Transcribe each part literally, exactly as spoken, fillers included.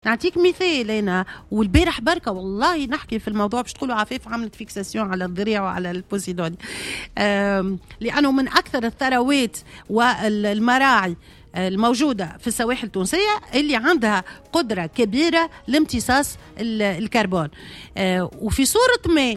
نعطيك مثال أنا والبارح بركة والله نحكي في الموضوع باش تقولوا عفاف عملت فيكساسيون على الضريع وعلى البوسيدوني، لأنه من أكثر الثروات والمراعي الموجودة في السواحل التونسية اللي عندها قدرة كبيرة لامتصاص الكربون، وفي صورة ما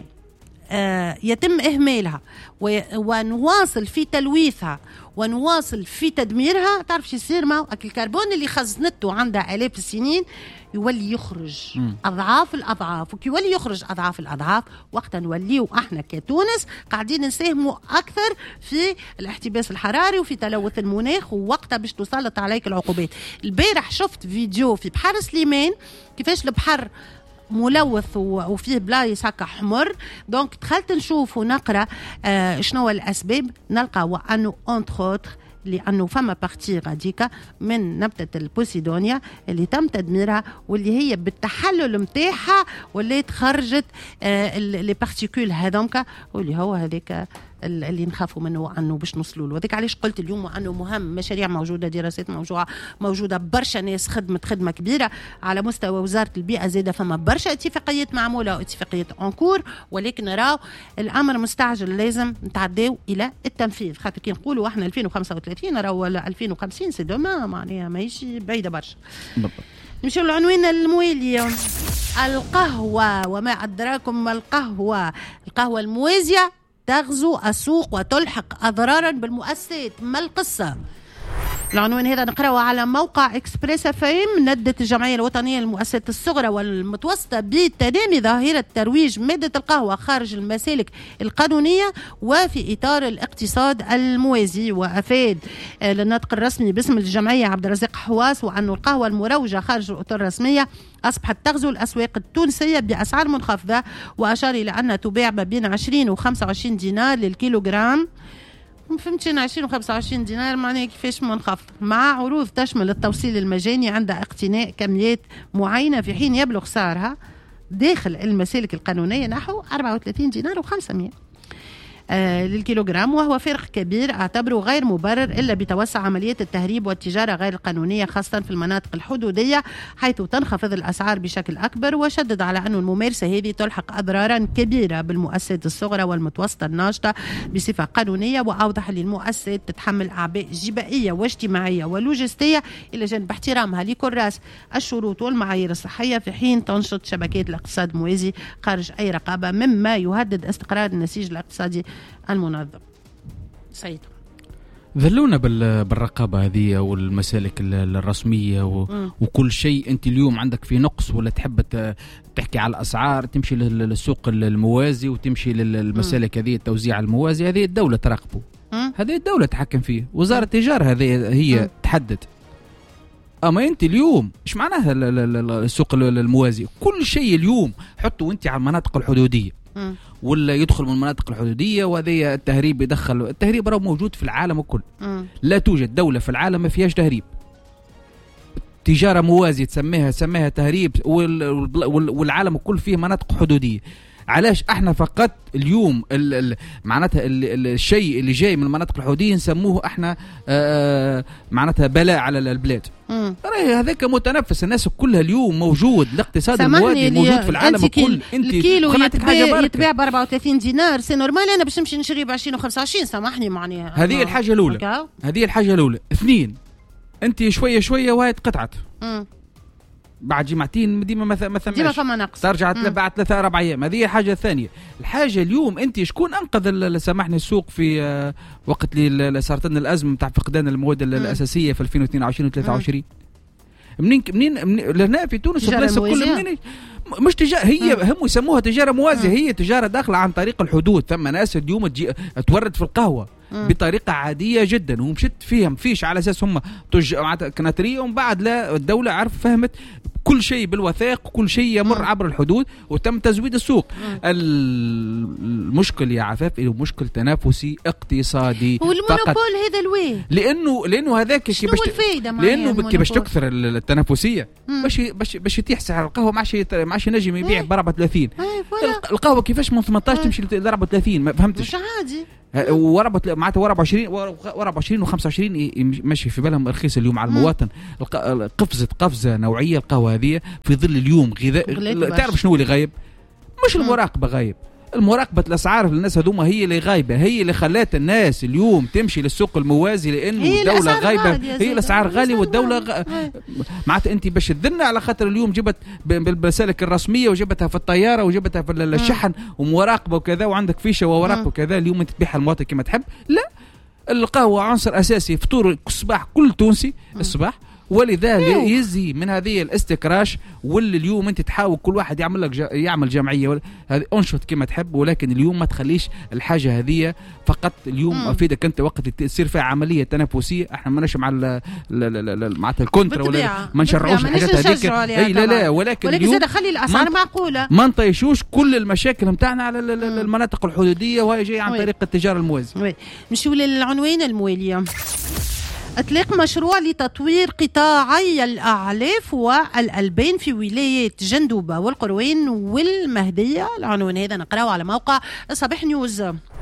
يتم إهمالها ونواصل في تلويثها ونواصل في تدميرها. تعرف شو يصير معه؟ الكربون اللي خزنته عندها آلاف السنين يولي يخرج م. أضعاف الأضعاف، وكي يولي يخرج أضعاف الأضعاف وقتا نوليو احنا كتونس قاعدين نساهموا أكثر في الاحتباس الحراري وفي تلوث المناخ، ووقتها باش تسلط عليك العقوبات. البارح شفت فيديو في بحر سليمان كيفاش البحر ملوث وفيه بلايص هكا حمر، دونك دخلت نشوف ونقرا آه شنو الاسباب، نلقى وانه اونتر لانه فما بارتي غاديكا من نبته البوسيدونيا اللي تم تدميرها واللي هي بالتحلل نتاعها ولات خرجت آه لي بارتيكول هذوك، واللي هو هذاك اللي نخافوا منه انه باش نوصلوا له. هذيك علاش قلت اليوم انه مهم، مشاريع موجوده، دراسات موجوده موجوده برشا ناس خدمت خدمه كبيره على مستوى وزاره البيئه، زاده فما برشا اتفاقيات معموله واتفاقيات انكور، ولكن نراو الامر مستعجل لازم نتعداو الى التنفيذ، خاطر كي نقولوا احنا ألفين وخمسة وثلاثين نراو ألفين وخمسين سي دوما، معناها ماهيش بعيده برشا. نمشيو للعنوان الموالي، القهوه وما ادراكم ما القهوه. القهوه الموازيه تغزو السوق وتلحق أضرارا بالمؤسسات. ما القصة؟ العنوان هذا نقرأه على موقع إكسبريس اف ام. ندت الجمعية الوطنية للمؤسسات الصغرى والمتوسطة بتنامي ظاهرة ترويج مادة القهوة خارج المسالك القانونية وفي إطار الاقتصاد الموازي. وأفاد للناطق الرسمي باسم الجمعية عبد الرزاق حواس وأن القهوة المروجة خارج الأطر الرسمية أصبحت تغزو الأسواق التونسية بأسعار منخفضة، وأشار إلى أنها تباع ما بين عشرين و خمسة وعشرين دينار للكيلوغرام. فهمتين عشرين و خمسة وعشرين دينار معناه كيفاش منخفض، مع عروض تشمل التوصيل المجاني عند اقتناء كميات معينة، في حين يبلغ سعرها داخل المسالك القانونية نحو أربعة وثلاثين دينار وخمسمائة آه للكيلوغرام، وهو فرق كبير اعتبره غير مبرر إلا بتوسع عمليات التهريب والتجارة غير القانونية خاصة في المناطق الحدودية حيث تنخفض الأسعار بشكل أكبر. وشدد على أن الممارسة هذه تلحق أضرارا كبيرة بالمؤسسات الصغرى والمتوسطة الناشطة بصفة قانونية، وأوضح أن المؤسسات تتحمل أعباء جبائية واجتماعية ولوجستية إلى جانب احترامها لكل راس الشروط والمعايير الصحية، في حين تنشط شبكات الاقتصاد الموازي خارج أي رقابة، مما يهدد استقرار النسيج الاقتصادي المنظم. سعيد ذلونا بالرقابة هذه والمسالك الرسمية و... وكل شيء. أنت اليوم عندك في نقص ولا تحب تحكي على الأسعار، تمشي للسوق الموازي وتمشي للمسالك هذه التوزيع الموازي، هذه الدولة تراقبه، هذه الدولة تحكم فيه، وزارة التجارة هذه هي تحدد. أما أنت اليوم إيش معناها السوق الموازي؟ كل شيء اليوم حطوا أنت على المناطق الحدودية ولا يدخل من المناطق الحدودية، وهذا التهريب يدخل. التهريب راه موجود في العالم الكل، لا توجد دولة في العالم ما فيهاش تهريب. تجارة موازية تسميها تسميها تهريب، والعالم الكل فيه مناطق حدودية. علاش احنا فقط اليوم ال ال معناتها ال ال الشيء اللي جاي من المناطق الحدودية نسموه احنا آه معناتها بلاء على البلاد؟ راهي هذاك متنفس، الناس كلها اليوم موجود، الاقتصاد الموازي موجود في العالم الكل. انت الكيلو يتباع, يتباع ب أربعة وثلاثين دينار، سي نورمال انا باش نمشي نشري ب عشرين و خمسة وعشرين، سامحني معناها. هذه الحاجة الأولى، هذه الحاجة الأولى. اثنين، انت شوية شوية وهي قطعت بعد جمعتين ديما ما ثماش، ديما فما نقص، ترجع بعد ثلاثة أربع أيام. هذه حاجة ثانية. الحاجة اليوم أنت شكون أنقذ سامحني السوق في وقت اللي صارت لنا الأزمة نتاع فقدان المواد الأساسية في ألفين واثنين وعشرين و ثلاثة وعشرين؟ منين منين لهنا في تونس الناس كل منين مش تجارة، هي هم يسموها تجارة موازية، هي تجارة داخلة عن طريق الحدود. ثم ناس اليوم تورد في القهوة بطريقة عادية جدا ومشت فيهم فيش على أساس هم تج كناترية، ومن بعد لا الدولة عرف فهمت كل شيء بالوثائق وكل شيء يمر مم. عبر الحدود وتم تزويد السوق. مم. المشكل يا عفاف إنه مشكل تنافسي اقتصادي والمونوبول هذا الويه، لأنه لأنه هذاك كي باش لأنه كي باش تكثر التنافسية باش باش باش يتيح سعر القهوة معش معش نجم يبيع ب أربعة وثلاثين. القهوة كيفاش من ثمانية عشر تمشي ل أربعة وثلاثين؟ ما فهمتش. مش عادي وربط معناتها ورا عشرين ورا عشرين وخمسة وعشرين ماشي في بالهم رخيص اليوم على المواطن. قفزت قفزه نوعيه القهوه هذه في ظل اليوم غذاء. تعرف شنو اللي غايب؟ مش المراقبه غايب، المراقبة الأسعار للناس هذوما هي اللي غايبة، هي اللي خلات الناس اليوم تمشي للسوق الموازي لأنه الدولة غايبة، هي الأسعار غالية والدولة غ... معناتها أنت باش تذن على خاطر اليوم جبت بالمسالك الرسمية وجبتها في الطيارة وجبتها في الشحن ومراقبة وكذا وعندك فيشة وورق وكذا، اليوم أنت تبيعها المواطن كما تحب. لا، القهوة عنصر أساسي فطور الصباح كل تونسي الصباح، ولذا يزي من هذه الاستكراش. واللي اليوم انت تحاول كل واحد يعمل لك جا يعمل جمعيه هذه انشط كما تحب، ولكن اليوم ما تخليش الحاجه هذه فقط. اليوم افيدك انت وقت تصير فيها عمليه تنافسيه، احنا ما نمشي مع مع الكونترا ولا ما نشرعوش الحاجات هذيك، اي لا لا، ولكن, ولكن اليوم خلي الاسعار معقوله، ما نطيشوش كل المشاكل نتاعنا على المناطق الحدوديه وهي جايه عن طريق التجاره الموازيه. نمشيو للعنوان المواليه. اطلاق مشروع لتطوير قطاعي الاعلاف والالبان في ولايه جندوبه والقروين والمهديه. العنوان هذا نقراه على موقع صباح نيوز.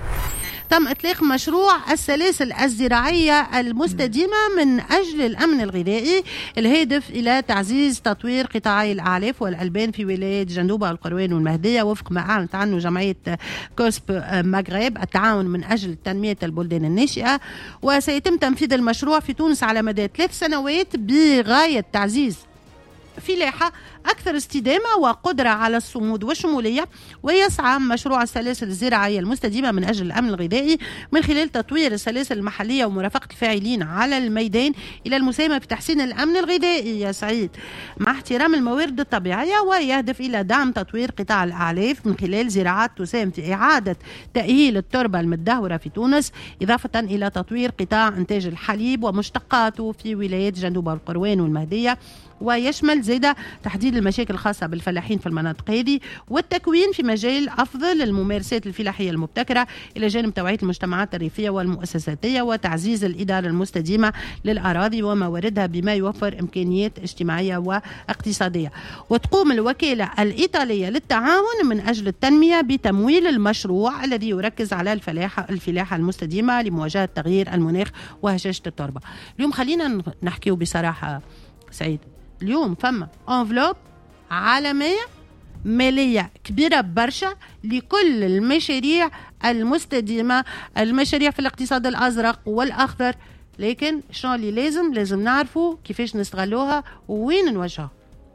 تم إطلاق مشروع السلاسل الزراعية المستديمة من أجل الأمن الغذائي الهادف إلى تعزيز تطوير قطاعي الأعلاف والألبان في ولايات جندوبة والقروين والمهدية وفق ما أعلنت عنه جمعية كوسب مغرب التعاون من أجل تنمية البلدان الناشئة. وسيتم تنفيذ المشروع في تونس على مدى ثلاث سنوات بغاية تعزيز فلاحة أكثر استدامة وقدرة على الصمود والشمولية. ويسعى مشروع السلاسل الزراعية المستديمة من أجل الأمن الغذائي من خلال تطوير السلاسل المحلية ومرافقة الفاعلين على الميدان إلى المساهمة في تحسين الأمن الغذائي يا سعيد مع احترام الموارد الطبيعية. ويهدف إلى دعم تطوير قطاع الأعلاف من خلال زراعات تساهم في إعادة تأهيل التربة المدهورة في تونس، إضافة إلى تطوير قطاع إنتاج الحليب ومشتقاته في ولايات جندوبة والقروين والمهدية. ويشمل زيادة تحديد المشاكل الخاصة بالفلاحين في المناطق هذه والتكوين في مجال أفضل الممارسات الفلاحية المبتكرة إلى جانب توعية المجتمعات الريفية والمؤسساتية وتعزيز الإدارة المستديمة للأراضي ومواردها بما يوفر إمكانيات اجتماعية واقتصادية. وتقوم الوكالة الإيطالية للتعاون من أجل التنمية بتمويل المشروع الذي يركز على الفلاحة الفلاحة المستديمة لمواجهة تغيير المناخ وهشاشة التربة. اليوم خلينا نحكيه بصراحة سعيد، اليوم فما انفلوب عالمية مالية كبيرة برشا لكل المشاريع المستديمة، المشاريع في الاقتصاد الأزرق والأخضر، لكن شنو اللي لازم لازم نعرفوا كيفاش نستغلوها ووين نوجهها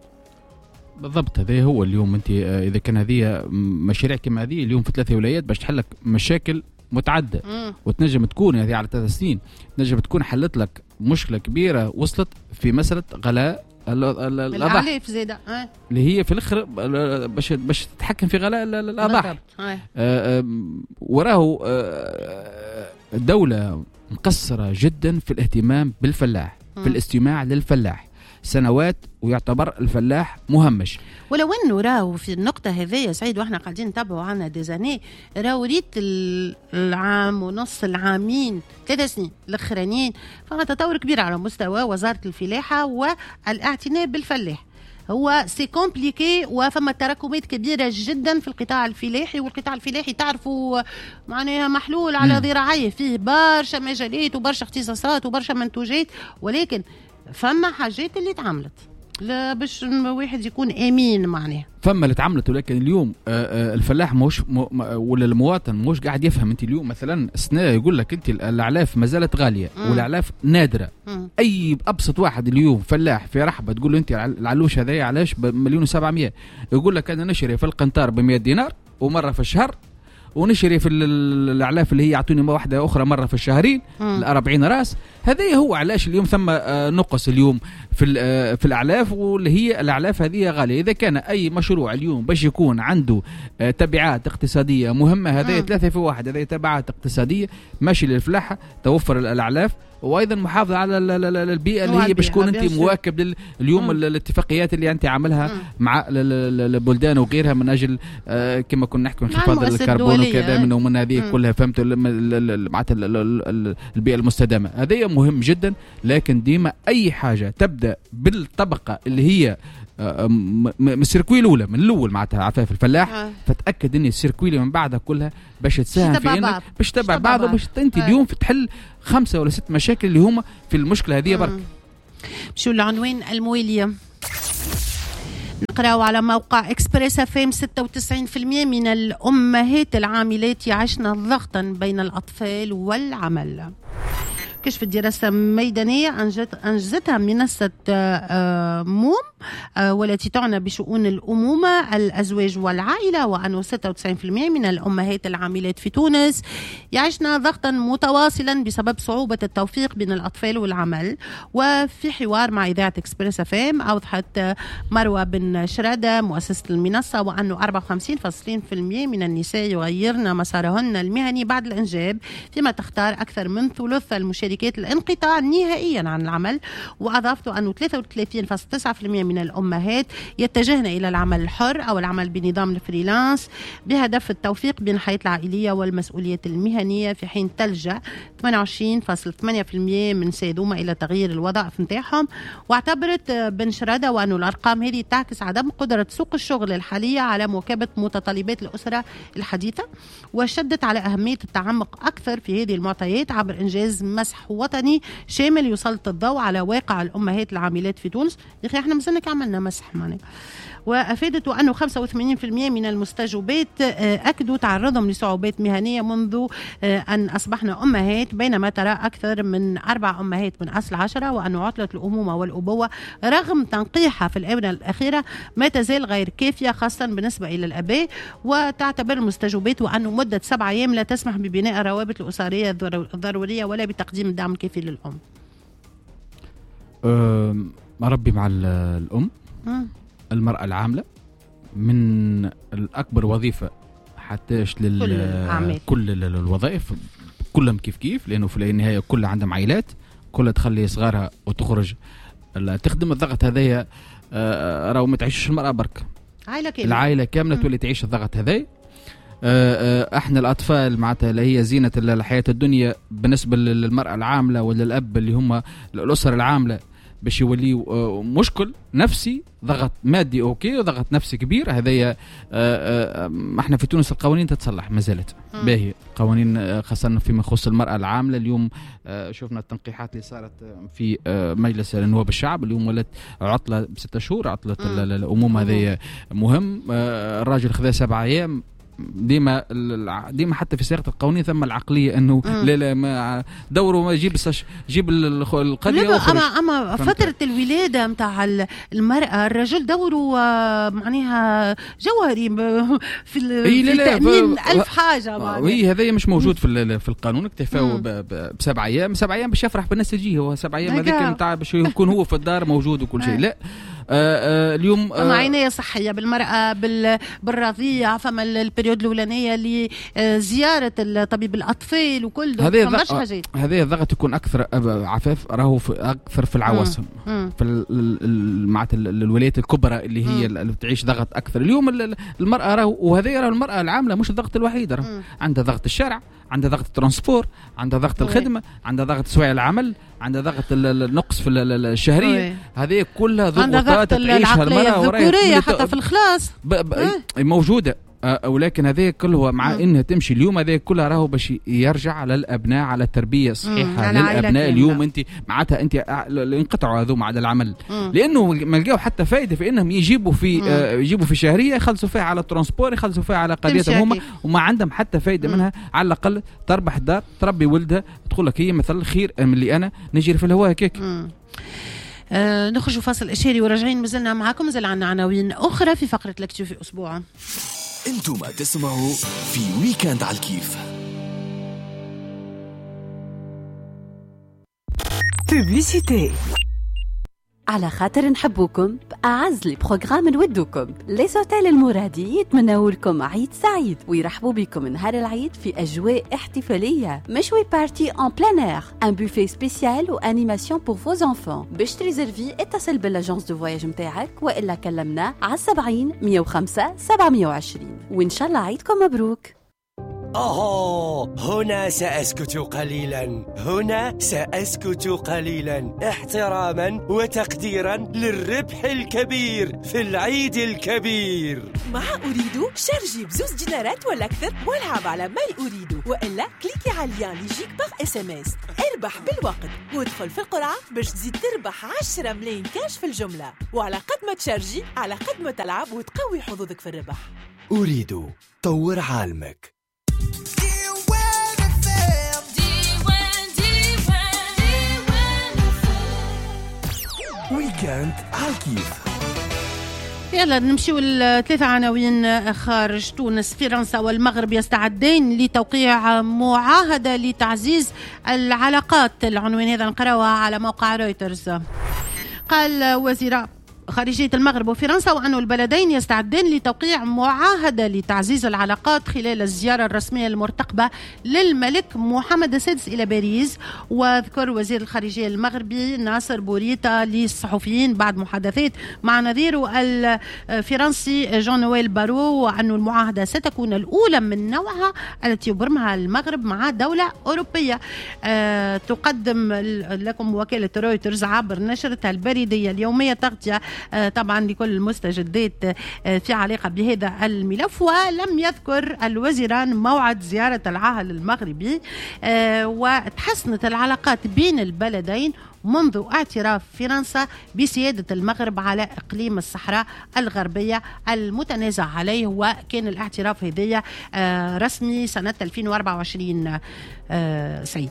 بالضبط. هذا هو اليوم انت اذا كان هذه مشاريع كما هذه اليوم في ثلاثة ولايات باش تحلك مشاكل متعدة مم. وتنجم تكون هذه على ثلاث سنين تنجم تكون حلت لك مشكلة كبيرة وصلت في مسألة غلاء الأضاحي زيادة أه. اللي هي في الأخر باش باش تتحكم في غلاء الأضاحي. أه. وراه أه الدولة مقصرة جدا في الاهتمام بالفلاح م. في الاستماع للفلاح سنوات ويعتبر الفلاح مهمش. ولو انه راهو في النقطه هذه سعيد واحنا قاعدين نتابعوا عنا ديزاني راهو ريت العام ونص العامين ثلاث سنين الاخرانيين فما تطور كبير على مستوى وزاره الفلاحه والاعتناء بالفلاح. هو سي كومبليكي وفما تراكمات كبيره جدا في القطاع الفلاحي، والقطاع الفلاحي تعرفوا معناها محلول على ذراعيه فيه برشا مجالات وبرشا اختصاصات وبرشا منتوجات، ولكن فما حاجات اللي تعملت لا باش واحد يكون امين معناها فما اللي تعملت. ولكن اليوم الفلاح موش ولا المواطن موش قاعد يفهم. انت اليوم مثلا السنه يقول لك انت الاعلاف ما زالت غاليه والاعلاف نادره. مم. اي ابسط واحد اليوم فلاح في رحبه تقول له انت العلوش هذايا علاش بمليون وسبعمية يقول لك انا نشري في القنطار ب مية دينار ومره في الشهر ونشري في الاعلاف اللي هي يعطوني واحده اخرى مره في الشهرين الأربعين راس. هذا هو علاش اليوم ثم نقص اليوم في في الاعلاف واللي هي الاعلاف هذه غاليه. اذا كان اي مشروع اليوم باش يكون عنده تبعات اقتصاديه مهمه هذه ثلاثه في واحد، هذه تبعات اقتصاديه ماشي للفلاحه توفر الاعلاف وايضا محافظه على البيئه اللي هي باش تكون انت مواكب اليوم الاتفاقيات اللي انت عاملها مع البلدان وغيرها من اجل كما كنا نحكي انخفاض الكربون وكذا من ومن هذه كلها فهمت معناتها البيئه المستدامه. هذه مهم جدا، لكن ديما اي حاجه تبدا بالطبقه اللي هي من السيركوي الاولى من الاول معناتها عفاف الفلاح آه. فتاكد ان السيركوي اللي من بعدها كلها باش تساهم في انك باش تتبع بعض وباش انت اليوم تحل خمسه ولا ست مشاكل اللي هما في المشكله هذه برك. شو العنوان المواليه نقراو على موقع إكسبريس اف ام ستة وتسعين بالمئة من الأمهات العاملات يعيشن ضغطا بين الأطفال والعمل. كشف دراسة ميدانية أنجزتها منصة موم والتي تعنى بشؤون الأمومة الأزواج والعائلة، وأنه ستة وتسعين بالمئة من الأمهات العاملات في تونس يعيشن ضغطا متواصلا بسبب صعوبة التوفيق بين الأطفال والعمل. وفي حوار مع إذاعة إكسبريس اف ام أوضحت مروة بن شرادة مؤسسة المنصة وأنه أربعة وخمسين فاصلة اثنين بالمئة من النساء يغيرن مسارهن المهني بعد الإنجاب، فيما تختار أكثر من ثلث المشاركين الانقطاع نهائيا عن العمل. وأضافت أنه ثلاثة وثلاثين فاصلة تسعة بالمئة من الأمهات يتجهن إلى العمل الحر أو العمل بنظام الفريلانس بهدف التوفيق بين الحياة العائلية والمسؤولية المهنية، في حين تلجأ ثمانية وعشرين فاصلة ثمانية بالمئة من سيدوما إلى تغيير الوظائف نتاعهم. واعتبرت بن شرادة وأنه الأرقام هذه تعكس عدم قدرة سوق الشغل الحالية على مواكبة متطلبات الأسرة الحديثة، وشدت على أهمية التعمق أكثر في هذه المعطيات عبر إنجاز مسح وطني شامل يسلط الضوء على واقع الأمهات العاملات في تونس. يا أخي احنا مازلنا عملنا مسح معنا. وأفادت أنه خمسة وثمانين بالمئة من المستجوبات أكدوا تعرضهم لصعوبات مهنية منذ أن أصبحنا أمهات، بينما ترى أكثر من أربع أمهات من أصل عشرة وأنه عطلة الأمومة والأبوة رغم تنقيحها في الآونة الأخيرة ما تزال غير كافية خاصة بالنسبة إلى الأباء. وتعتبر المستجوبات وأنه مدة سبع أيام لا تسمح ببناء الروابط الأسرية الضرورية ولا بتقديم الدعم الكافي للأم. مربي مع الأم م. المرأة العاملة من الأكبر وظيفة حتىش لل كل الوظائف كلهم كيف كيف، لأنه في النهاية كل عندهم عائلات، كلها تخلي صغارها وتخرج تخدم. الضغط هذايا راهو ما تعيشش المرأة برك، عائلة كاملة العائلة كاملة تولي تعيش الضغط هذاي. احنا الأطفال معناتها اللي هي زينة الحياة الدنيا بالنسبة للمرأة العاملة ولا الأب اللي هم الأسرة العاملة باش يوليوا مشكل نفسي، ضغط مادي اوكي وضغط نفسي كبير. هذايا احنا في تونس القوانين تتصلح ما زالت باهي، قوانين خاصة فيما يخص المرأة العاملة. اليوم شفنا التنقيحات اللي صارت في مجلس النواب الشعب، اليوم ولات عطلة بستة شهور، عطلة الأمومة هذايا مهم. الراجل خذا سبعة أيام. ديما ديما حتى في صياغه القوانين ثم العقليه انه لا لا ما دوروا ما يجيب يجيب القضيه اما اما فتره الولاده نتاع المراه الرجل دوره معناها جوهري في, في تامين الف حاجه معناها. وي هذا مش موجود في في القانون. اكتفاوا بسبع ايام سبع ايام باش يفرح بالناس تجيه، هو سبع ايام هذيك نتاع باش يكون هو في الدار موجود وكل شيء. لا آه آه اليوم فما آه عناية صحية بالمرأة بالرضيع، فما البريود الأولانية لزيارة طبيب الأطفال وكل ده فماش حاجات. هذا الضغط يكون أكثر عفاف راهو في أكثر في العواصم، في مع الولايات الكبرى اللي هي اللي تعيش ضغط أكثر. اليوم المرأة راهو وهذا راهو المرأة العاملة مش الضغط الوحيد، راهو عندها ضغط الشارع، عندها ضغط الترانسبور، عندها ضغط الخدمة، عندها ضغط سواء العمل، عندها ضغط النقص في الشهرية. هذه كلها ضغوطات تعيشها المرأة الذكورية حتى في الخلاص موجودة. أه ولكن هذا كله مع م. إنها تمشي اليوم هذا كلها راهو باش يرجع على الأبناء على التربية الصحيحة للأبناء. اليوم أنت معناتها أنت انقطعوا هذو مع العمل م. لأنه ما لقاو حتى فائدة في إنهم يجيبوا في آه يجيبوا في شهرية يخلصوا فيها على الترانسبور، يخلصوا فيها على قضيتهم هم، وما عندهم حتى فائدة م. منها. على الأقل تربح الدار، تربي ولدها، تقول لك هي مثل خير من اللي أنا نجري في الهواء هيك. آه نخرجوا فاصل إشاري وراجعين مازلنا معاكم، مازال عنا عناوين أخرى في فقرة لكتشو في أسبوع. انتم تسمعوا في ويكند على الكيف. بوبليسيتي على خاطر نحبوكم بأعز لي بروغرام نودوكم. لي سوتيل المرادي يتمنوا لكم عيد سعيد ويرحبوا بكم نهار العيد في أجواء احتفالية، مشوي بارتي ان بلان اير، ان بوفيه سبيسيال وانيماسيون بور فوز انفون. باش تريزرفي اتصل بالاجونس دو فواياج متاعك والا كلمنا على سبعين مية وخمسة سبعمية وعشرين، وإن شاء الله عيدكم مبروك. أوه، هنا سأسكت قليلا هنا سأسكت قليلا احتراما وتقديرا للربح الكبير في العيد الكبير. مع أريدو شارجي بزوز دينارات ولا أكثر والعب على ماي أريدو، وإلا كليكي على اللين اللي يجيك باغ اس ام اس. اربح بالوقت وادخل في القرعة باش تزيد تربح عشرة ملايين كاش في الجملة، وعلى قد ما تشارجي على قد ما تلعب وتقوي حظوظك في الربح. أريدو طور عالمك. ويكاند عالكيف. يلا نمشيو الثلاثة عناوين خارج تونس. فرنسا والمغرب يستعدين لتوقيع معاهدة لتعزيز العلاقات. العنوان هذا نقرأه على موقع رويترز. قال وزير خارجية المغرب وفرنسا وأن البلدين يستعدين لتوقيع معاهدة لتعزيز العلاقات خلال الزيارة الرسمية المرتقبة للملك محمد السادس إلى باريس. وذكر وزير الخارجية المغربي ناصر بوريتا للصحفيين بعد محادثات مع نظيره الفرنسي جون نويل بارو أن المعاهدة ستكون الأولى من نوعها التي يبرمها المغرب مع دولة أوروبية. أه تقدم لكم وكالة رويترز عبر نشرتها البريدية اليومية تغطية طبعا لكل المستجدات في علاقة بهذا الملف. ولم يذكر الوزيران موعد زيارة العاهل المغربي. وتحسنت العلاقات بين البلدين منذ اعتراف فرنسا بسيادة المغرب على إقليم الصحراء الغربية المتنازع عليه، وكان الاعتراف هذا رسمي سنة ألفين وأربعة وعشرين. سيد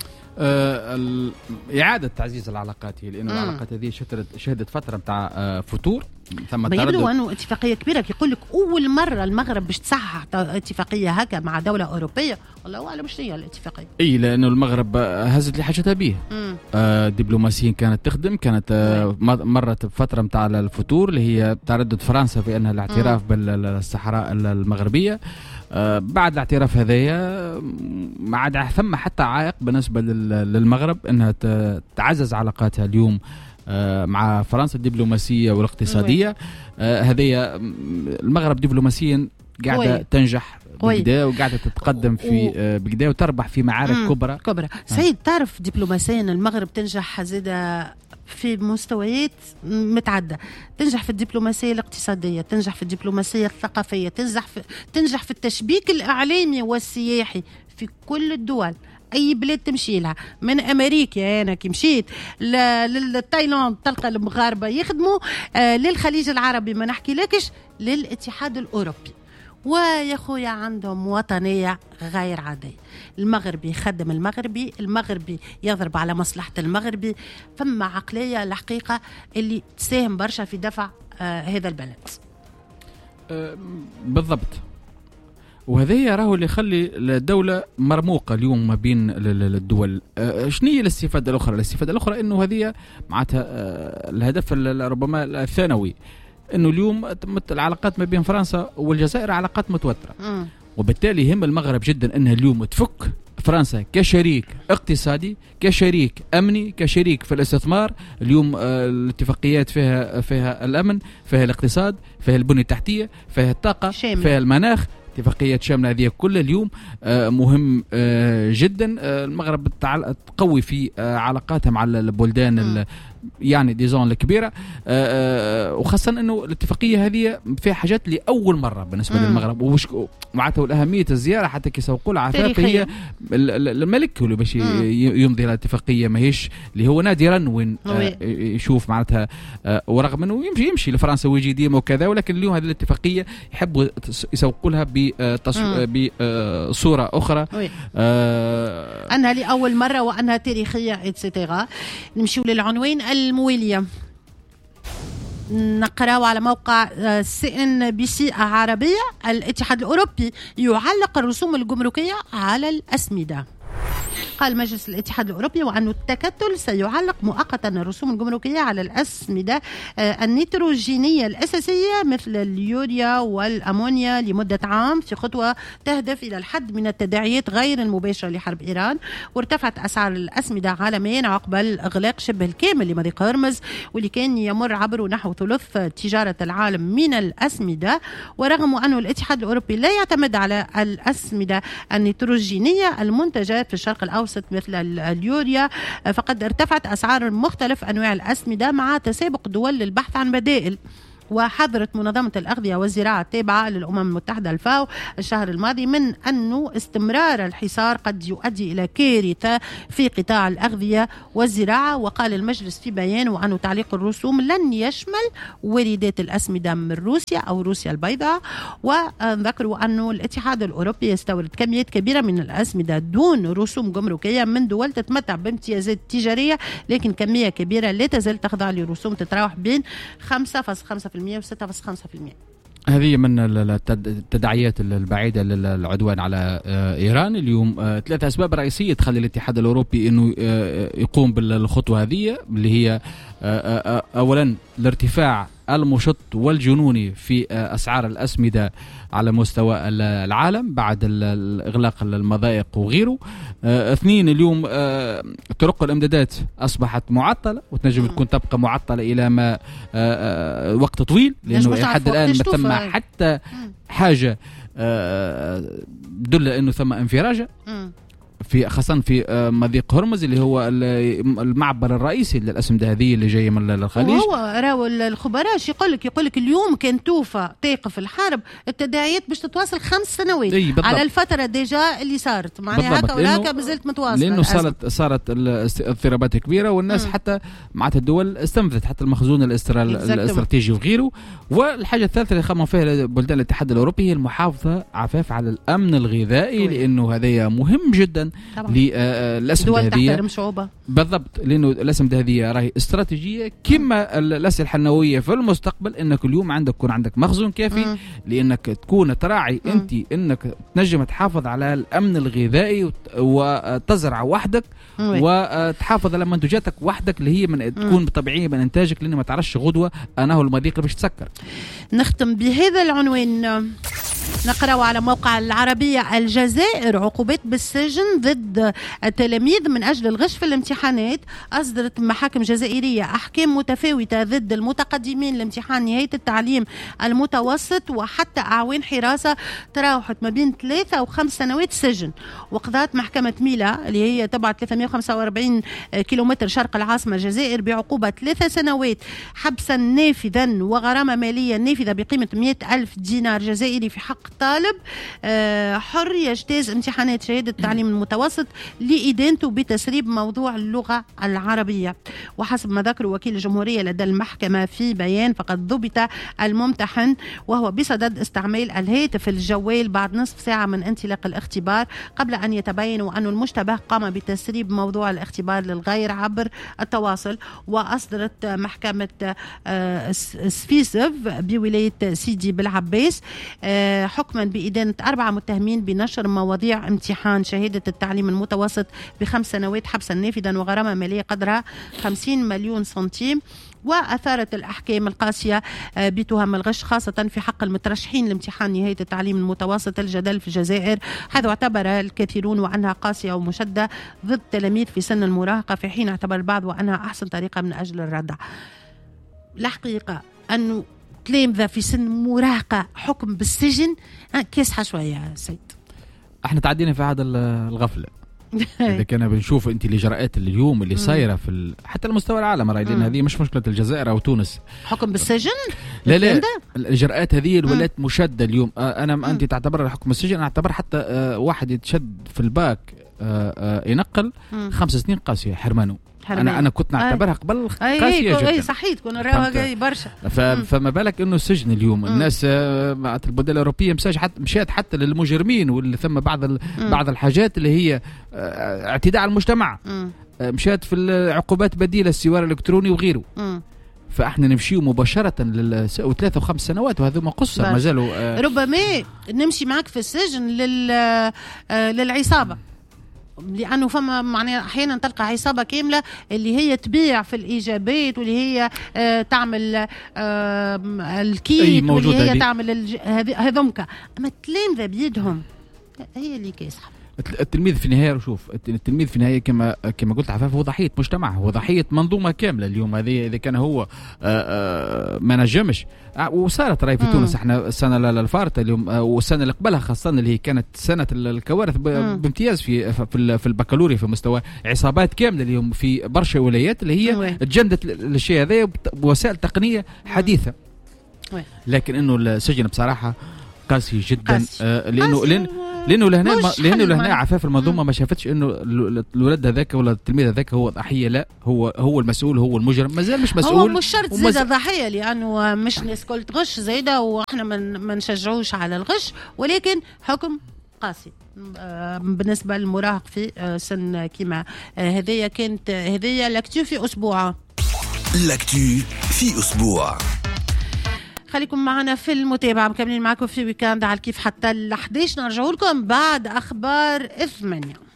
آه إعادة تعزيز العلاقات هي لأنه العلاقات هذه شهدت شهدت فترة متاع آه فتور ثم بيقولوا أنه اتفاقية كبيرة. يقول لك أول مرة المغرب باش تصحح اتفاقية هكا مع دولة أوروبية. والله أعلم شنو هي الاتفاقية. إيه لأنه المغرب هزت اللي حاجتها به. آه دبلوماسيين كانت تخدم كانت آه مرت بفترة متاع الفتور اللي هي تردد فرنسا في أنها الاعتراف بالصحراء المغربية. آه بعد الاعتراف هذايا ما عاد ثم حتى عائق بالنسبة للمغرب أنها تعزز علاقاتها اليوم آه مع فرنسا الدبلوماسية والاقتصادية. آه هذه المغرب دبلوماسيا قاعدة وي. تنجح بقدا وقاعدة تتقدم في آه بقدا وتربح في معارك مم. كبرى كبرى. سيد تعرف دبلوماسيا المغرب تنجح زادة في مستويات متعدة. تنجح في الدبلوماسية الاقتصادية، تنجح في الدبلوماسية الثقافية، تنجح في, تنجح في التشبيك الإعلامي والسياحي في كل الدول. أي بلاد تمشي لها من أمريكا أنا كي مشيت للتايلاند تلقى المغاربة يخدموا آه للخليج العربي ما نحكي لكش للاتحاد الأوروبي. ويا خويا عندهم وطنية غير عادية. المغربي يخدم المغربي، المغربي يضرب على مصلحة المغربي. فما عقلية الحقيقة اللي تساهم برشا في دفع آه هذا البلد. أه بالضبط. وهذا راهو اللي يخلي الدولة مرموقة اليوم ما بين الدول. أه شنو هي الاستفادة الأخرى؟ الاستفادة الأخرى إنه هذه معناتها أه الهدف ربما الثانوي إنه اليوم العلاقات ما بين فرنسا والجزائر علاقات متوترة. م. وبالتالي يهم المغرب جدا أنها اليوم تفك فرنسا كشريك اقتصادي، كشريك أمني، كشريك في الاستثمار. اليوم آه الاتفاقيات فيها فيها الأمن، فيها الاقتصاد، فيها البنية التحتية، فيها الطاقة، شامل. فيها المناخ. اتفاقيات شاملة هذه كل اليوم آه مهم آه جدا. آه المغرب تقوي في آه علاقاتها مع البلدان يعني ديزون الكبيرة. آه آه وخاصة انه الاتفاقية هذه فيها حاجات لأول مرة بالنسبة مم. للمغرب. وش معناتها الأهمية الزيارة حتى كيسوقوا لها عفاف هي الملك اللي باش يمضي الاتفاقية ماهيش اللي هو نادرا وين آه يشوف معناتها آه ورغم انه يمشي يمشي لفرنسا ويجي ديما وكذا، ولكن اليوم هذه الاتفاقية يحبوا يسوقوا لها بصورة أخرى آه أنها لأول مرة وأنها تاريخية إتسيتيرا. نمشيو للعنوان الموالية نقرأه على موقع سي إن بي سي عربية. الاتحاد الأوروبي يعلق الرسوم الجمركية على الأسمدة. قال مجلس الاتحاد الأوروبي وأن التكتل سيعلق مؤقتا الرسوم الجمركية على الأسمدة النيتروجينية الأساسية مثل اليوريا والأمونيا لمدة عام، في خطوة تهدف إلى الحد من التداعيات غير المباشرة لحرب إيران. وارتفعت أسعار الأسمدة عالميا عقب الإغلاق شبه الكامل لمضيق هرمز واللي كان يمر عبره نحو ثلث تجارة العالم من الأسمدة. ورغم أن الاتحاد الأوروبي لا يعتمد على الأسمدة النيتروجينية المنتجة في الشرق الأوسط مثل اليوريا، فقد ارتفعت أسعار مختلف أنواع الأسمدة مع تسابق دول للبحث عن بدائل. وحذرت منظمة الأغذية والزراعة التابعة للأمم المتحدة الفاو الشهر الماضي من أنه استمرار الحصار قد يؤدي إلى كارثة في قطاع الأغذية والزراعة. وقال المجلس في بيان وأنه تعليق الرسوم لن يشمل واردات الأسمدة من روسيا أو روسيا البيضاء. وذكروا أنه الاتحاد الأوروبي يستورد كميات كبيرة من الأسمدة دون رسوم جمركية من دول تتمتع بامتيازات تجارية، لكن كمية كبيرة لا تزال تخضع لرسوم تتراوح بين خمسة فاصلة خمسة بالمئة و ستة فاصلة خمسة بالمئة. هذه من التداعيات البعيدة للعدوان على إيران اليوم. ثلاثة أسباب رئيسية تخلي الاتحاد الأوروبي أنه يقوم بالخطوة هذه، اللي هي أولا الارتفاع المشط والجنوني في أسعار الأسمدة على مستوى العالم بعد الإغلاق المضايق وغيره. اثنين، اليوم طرق الإمدادات أصبحت معطلة وتنجم تكون تبقى معطلة إلى ما وقت طويل، لأنه لحد الآن ما ثم حتى حاجة دل أنه ثم انفراجة في خاصة في مضيق هرمز اللي هو المعبر الرئيسي للأسمدة هذه اللي جاية من الخليج. وهو راو الخبراء شي يقول لك يقول لك اليوم كان توفى توقف الحرب التداعيات باش تتواصل خمس سنوات على الفترة ديجا اللي صارت، معناها هكا ولا مازالت متواصلة، لأنه صارت صارت الاضطرابات كبيرة والناس م. حتى معناتها الدول استنفذت حتى المخزون الاستراتيجي وغيره. والحاجة الثالثة اللي خمم فيها بلدان الاتحاد الأوروبي هي المحافظة عفاف على الأمن الغذائي، لأنه هذا مهم جدا للأسمدة هذه بالضبط، لأنه الأسمدة هذه راهي استراتيجية كما الأسلحة النووية في المستقبل، إنك اليوم عندك يكون عندك مخزون كافي م. لأنك تكون تراعي م. أنت إنك تنجم تحافظ على الأمن الغذائي وتزرع وحدك م. وتحافظ على منتجاتك وحدك اللي هي من تكون طبيعية من إنتاجك، لأن ما تعرفش غدوة أنا المضيق باش تسكر. نختم بهذا العنوان. نقرأ على موقع العربية الجزائر عقوبات بالسجن ضد التلاميذ من أجل الغش في الامتحانات. أصدرت محاكم جزائرية أحكام متفاوتة ضد المتقدمين لامتحان نهاية التعليم المتوسط وحتى أعوان حراسة تراوحت ما بين ثلاثة وخمس سنوات سجن. وقضت محكمة ميلا اللي هي تبع ثلاثمئة وخمسة وأربعين كيلومتر شرق العاصمة الجزائر بعقوبة ثلاث سنوات حبسا نافذا وغرامة مالية نافذة بقيمة مئة ألف دينار جزائري في حق طالب حر يجتاز امتحانات شهادة التعليم المتوسط لإدانته بتسريب موضوع اللغة العربية. وحسب ما ذكر وكيل الجمهورية لدى المحكمة في بيان، فقد ضبط الممتحن وهو بصدد استعمال الهاتف الجوال بعد نصف ساعة من انطلاق الاختبار، قبل أن يتبين أن المشتبه قام بتسريب موضوع الاختبار للغير عبر التواصل. وأصدرت محكمة سفيسف بولاية سيدي بالعباس حكما بإدانة أربعة متهمين بنشر مواضيع امتحان شهادة التعليم المتوسط بخمس سنوات حبسا نافذا وغرامة مالية قدرها خمسين مليون سنتيم. وأثارت الأحكام القاسية بتهم الغش خاصة في حق المترشحين لامتحان نهاية التعليم المتوسط الجدل في الجزائر، حيث اعتبر الكثيرون وأنها قاسية ومشدة ضد تلاميذ في سن المراهقة، في حين اعتبر البعض وأنها أحسن طريقة من أجل الردع. الحقيقة أنه تلامذة في سن مراهقة حكم بالسجن كيسحة شوية سيد. احنا تعدينا في هذا الغفلة. إذا كنا بنشوف أنت الإجراءات اليوم اللي صايرة في ال... حتى المستوى العالم رأي، لأن هذه مش مشكلة الجزائر أو تونس حكم بالسجن. لا لا الإجراءات هذه الولايات مشدة اليوم. أنا م. أنت تعتبر حكم السجن، أنا أعتبر حتى واحد يتشد في الباك ينقل مم. خمس سنين قاسية حرمانه. انا انا كنت نعتبرها قبل قاسيه جدا. اي صحيح تكون راهو جاي برشا. فما بالك انه السجن اليوم مم. الناس مع البلدان الاوروبيه مشات حتى مشات حتى للمجرمين واللي ثم بعض بعض الحاجات اللي هي اعتداء على المجتمع مم. مشات في العقوبات بديله السوار الالكتروني وغيره. مم. فاحنا نمشيو مباشره لثلاث وخمس سنوات وهذا ما قصر ما زالوا. ربما نمشي معك في السجن لل للعصابه لانه فما معناها احيانا تلقى عصابه كامله اللي هي تبيع في الايجابات واللي هي آه تعمل آه الكيك واللي هي دي. تعمل هذمك، اما التلامذه بيدهم هي اللي كاسحه. التلميذ في النهايه شوف التلميذ في النهايه كما كما قلت عفاف هو ضحيه مجتمع، هو ضحيه منظومه كامله اليوم هذه. اذا كان هو آآ آآ ما نجمش، وصارت راي في مم. تونس احنا السنه الفارطه اليوم والسنه اللي قبلها خاصه اللي هي كانت سنه الكوارث بامتياز في في, في البكالوريا في مستوى عصابات كامله اليوم في برشا ولايات اللي هي مم. تجندت الشيء هذا بوسائل تقنيه حديثه. مم. لكن انه السجن بصراحه قاسي جدا قاسي. آه لانه قاسي. لأن لانه لهنا لانه لهنا عفاف المنظومه ما شافتش انه الولد هذاك ولا التلميذ هذاك هو ضحيه، لا هو هو المسؤول، هو المجرم، مازال مش مسؤول. هو مش شرط ومز... زيادة ضحيه، لانه مش ناس كل تغش زايده، واحنا ما نشجعوش على الغش، ولكن حكم قاسي بالنسبه للمراهق في سن كيما هذيا. كانت هذيا لاكتو في اسبوع لاكتو في اسبوع. خليكم معنا في المتابعة، مكملين معكم في ويكاند على كيف حتى ال إحدى عشر. نرجعوا لكم بعد أخبار الثمانية.